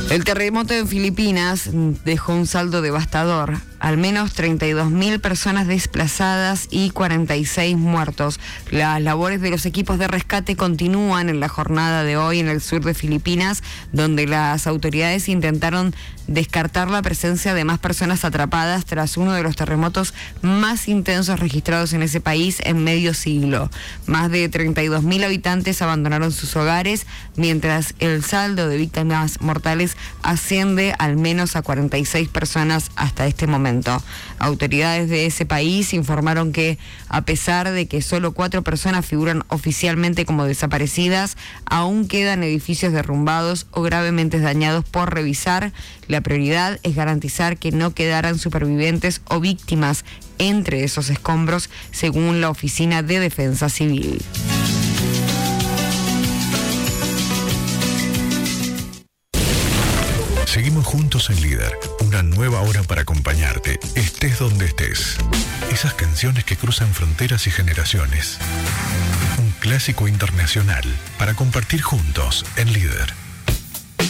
El terremoto en Filipinas dejó un saldo devastador. Al menos 32.000 personas desplazadas y 46 muertos. Las labores de los equipos de rescate continúan en la jornada de hoy en el sur de Filipinas, donde las autoridades intentaron descartar la presencia de más personas atrapadas tras uno de los terremotos más intensos registrados en ese país en medio siglo. Más de 32.000 habitantes abandonaron sus hogares, mientras el saldo de víctimas mortales asciende al menos a 46 personas hasta este momento. Autoridades de ese país informaron que, a pesar de que solo 4 personas figuran oficialmente como desaparecidas, aún quedan edificios derrumbados o gravemente dañados por revisar. La prioridad es garantizar que no quedaran supervivientes o víctimas entre esos escombros, según la Oficina de Defensa Civil. Seguimos juntos en Líder, una nueva hora para acompañarte, estés donde estés. Esas canciones que cruzan fronteras y generaciones. Un clásico internacional para compartir juntos en Líder.